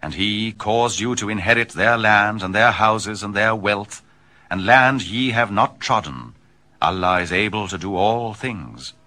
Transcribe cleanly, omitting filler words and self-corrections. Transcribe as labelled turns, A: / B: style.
A: And he caused you to inherit their land and their houses and their wealth, and land ye have not trodden. Allah is able to do all things.